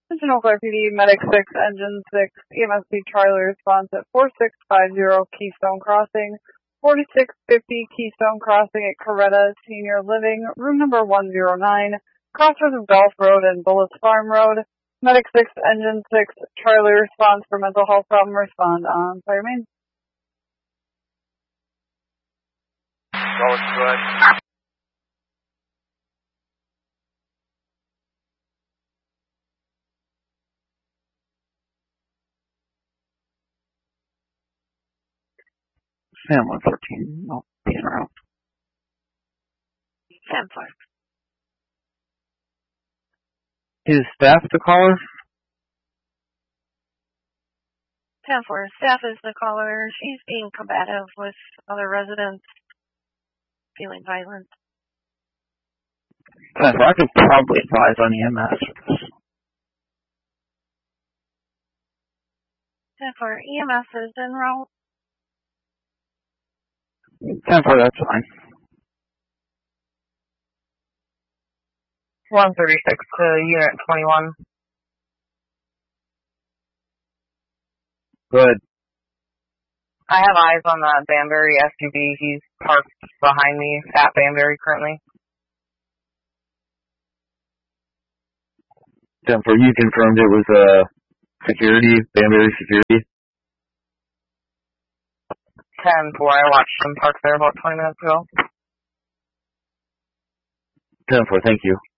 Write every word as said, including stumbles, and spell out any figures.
Attention Eau Claire P D, Medic six, Engine six, E M S C Charlie response at four six five zero Keystone Crossing, forty-six fifty Keystone Crossing at Coretta Senior Living, room number one oh nine, crossroads of Golf Road and Bullets Farm Road. Medic six, Engine six, Charlie response for mental health problem, respond on fire main. Going good. Sam one fourteen, no, being around. Sam four. Is staff the caller? Sam four, staff is the caller. She's being combative with other residents, feeling violent. Sam four, I could probably advise on E M S for this. Sam four, E M S is en route. Sam four, that's fine. one thirty-six to Unit twenty-one. Good. I have eyes on the Banbury S U V. He's parked behind me at Banbury currently. Sam four, you confirmed it was uh, security, Banbury security? ten four, I watched him park there about twenty minutes ago. Sam four, thank you.